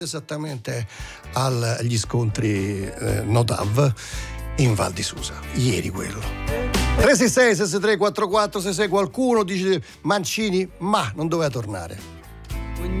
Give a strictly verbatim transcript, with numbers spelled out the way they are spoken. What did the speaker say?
Esattamente agli scontri eh, Notav in Val di Susa, ieri quello. tre sei sei sei sei tre quattro quattro sei sei, qualcuno dice Mancini, ma non doveva tornare.